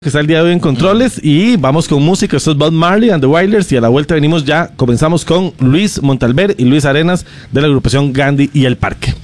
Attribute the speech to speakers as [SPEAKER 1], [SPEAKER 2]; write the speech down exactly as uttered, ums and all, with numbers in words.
[SPEAKER 1] Que está el día de hoy en controles y vamos con música. Esto es Bob Marley and the Wailers y a la vuelta venimos ya, comenzamos con Luis Montalver y Luis Arenas de la agrupación Gandhi y El Parque.